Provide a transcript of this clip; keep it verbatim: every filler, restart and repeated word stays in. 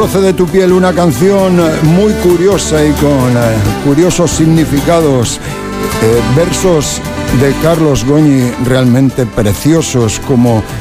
trozo de tu piel, una canción muy curiosa y con eh, curiosos significados, eh, versos de Carlos Goñi realmente preciosos, como